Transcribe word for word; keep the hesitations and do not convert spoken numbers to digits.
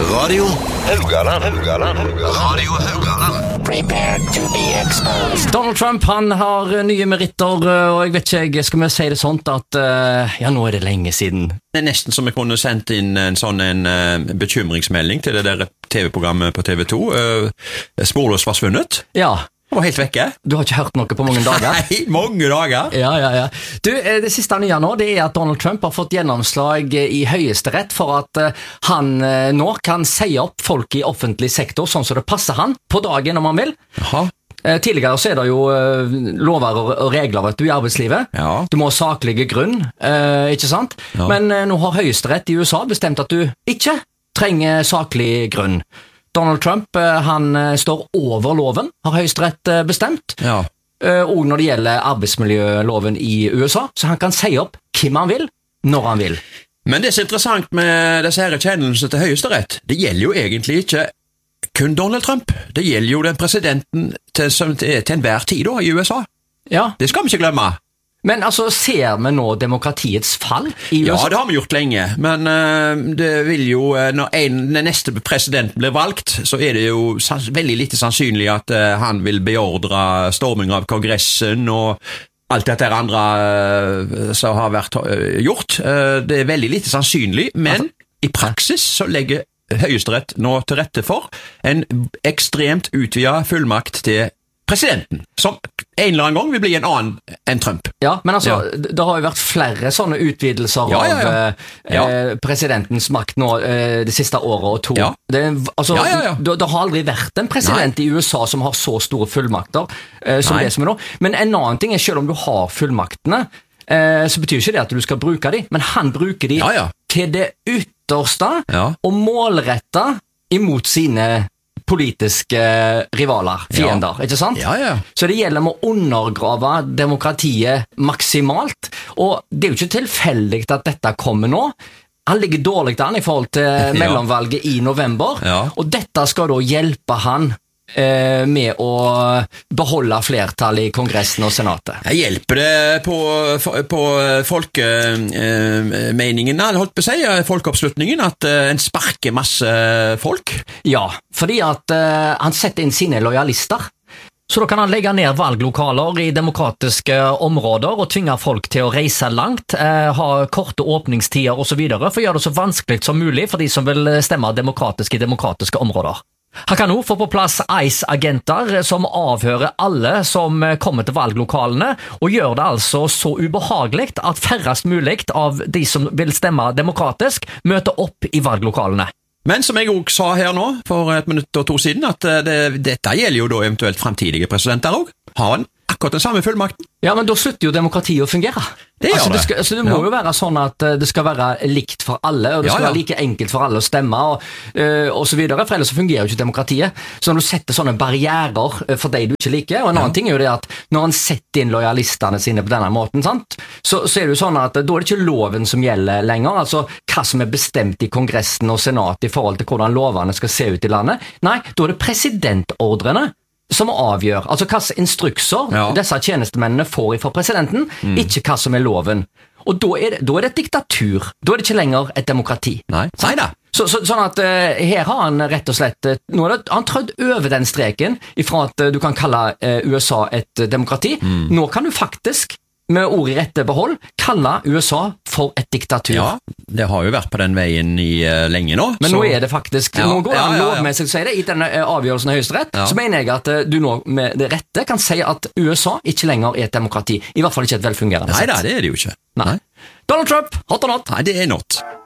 Radio Haugaland. Haugaland. Radio Haugaland. Prepare to be exposed. Donald Trump, han har nye meritter, og jeg vet ikke, skal vi si det sånt at, ja, nå er det lenge siden. Det er nesten som jeg kunne sendt inn en sånn en uh, bekymringsmelding til det der T V-programmet på T V to, uh, Sporløst forsvunnet. Ja. Han var helt vekke. Du har ikke hørt noe på mange dager? Nei, mange dager. Ja, ja, ja. Du, det siste nye nå, det er at Donald Trump har fått gjennomslag i høyesterett for at han nå kan si opp folk i offentlig sektor sånn som det passer han, på dagen om han vil. Jaha. Tidligere så er det jo lover og regler, vet du, i arbeidslivet. Ja. Du må ha saklige grunn, ikke sant? Ja. Men nå har høyesterett i U S A bestemt at du ikke trenger saklig grunn. Donald Trump, han står over loven, har høyesterett bestemt. Ja. Og når det gjelder arbeidsmiljøloven i U S A, så han kan si opp hvem han vil, når han vil. Men det som er interessant med disse her kjennelsene til høyesterett, det gjelder jo egentlig ikke kun Donald Trump. Det gjelder jo den presidenten til, til, til enhver tid da, i U S A. Ja. Det skal vi ikke glemme. Men altså, ser vi nå demokratiets fall i U S A? Ja, det har vi gjort lenge, men uh, det vil jo, uh, når en, den neste presidenten blir valgt, så er det jo sans, veldig lite sannsynlig at uh, han vil beordre storming av kongressen og alt dette andre uh, som har vært uh, gjort. Uh, det er veldig lite sannsynlig, men altså, i praksis så legger Høyesterett nå til rette for en ekstremt utvidet fullmakt til presidenten, som en eller annen gang vil bli en annen enn Trump. Ja, men altså, ja. det har jo vært flere sånne utvidelser ja, ja, ja. av Ja. eh, presidentens makt nå eh, det siste året og to. Ja. Det, altså, Ja, ja, ja. Det, det har aldri vært en president Nei. i U S A som har så store fullmakter eh, som Nei. det som er nå. Men en annen ting er, selv om du har fullmaktene, eh, så betyr ikke det at du skal bruke dem, men han bruker dem Ja, ja. til det ytterste Ja. og målretta imot sine politiske rivaler, fiender, Ja. ikke sant? Ja, ja. Så det gjelder med å undergrave demokratiet maksimalt, og det er jo ikke tilfeldig at dette kommer nå. Han ligger dårlig an i forhold til Ja. mellomvalget i november, Ja. og dette skal da hjelpe han eh, med å beholde flertall i Kongressen og Senatet. Jeg hjelper det på, på folkemeningen, eller holdt på å si, folkeoppslutningen, at uh, en sparker masse folk. Ja, fordi at eh, han setter inn sine lojalister. Så da kan han legge ned valglokaler i demokratiske områder og tvinge folk til å reise langt, eh, ha korte åpningstider og så videre, for å gjøre det så vanskelig som mulig for de som vil stemme demokratisk i demokratiske områder. Han kan også få på plass ICE-agenter som avhører alle som kommer til valglokalene, og gjør det altså så ubehagelig at færrest mulig av de som vil stemme demokratisk møter opp i valglokalene. Men som jeg også sa her nå, for et minutt og to siden, at det, dette gjelder jo da eventuelt fremtidige presidenter også. Har han akkurat den samme fullmakten? Ja, men da slutter jo demokratiet å fungere. Det gjør altså, det. det. Skal, altså, det må Ja. jo være sånn at uh, det skal være likt for alle, og det Ja, skal ja. være like enkelt for alle å stemme, og, uh, og så videre, for ellers så fungerer jo ikke demokratiet. Så når du setter sånne barrierer uh, for deg du ikke liker, og en annen Ja. ting er jo det at når han setter inn lojalistene sine på denne måten, sant? Så, så er det jo sånn at uh, da er det ikke loven som gjelder lenger, altså hva som er bestemt i Kongressen og Senatet i forhold til hvordan lovene skal se ut i landet. Nei, da er det presidentordrene som avgjør, altså hva slags instrukser Ja. disse tjenestemennene får fra presidenten, Mm. ikke hva som er loven. Og da er, det, da er det et diktatur. Da er det ikke lenger et demokrati. Nei. Nei da. Så, så, sånn at uh, her har han rett og slett uh, nå er det, han trødd over den streken ifra at uh, du kan kalle uh, U S A et uh, demokrati. Mm. Nå kan du faktisk, med ord i rette behold, kalle U S A for et diktatur. Ja, det har jo vært på den veien i uh, lenge nå. Men så... nå er det faktisk, Ja, nå går det ja, an ja, ja. lovmessig å si det, i denne eh, avgjørelsen av Høyesterett, Ja. så mener jeg at eh, du nå med det rette kan si at U S A ikke lenger er et demokrati, i hvert fall ikke et velfungerende Nei sett. da, det er det jo ikke. Nei. Donald Trump, hot or not? Nei, det er not.